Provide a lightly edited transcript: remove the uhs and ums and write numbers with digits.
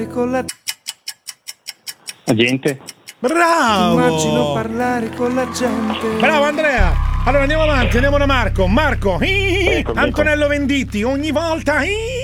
con la gente. Bravo! immagino parlare con la gente. Bravo Andrea! Allora andiamo avanti, andiamo da Marco. Marco, Ecco. Antonello Venditti, ogni volta.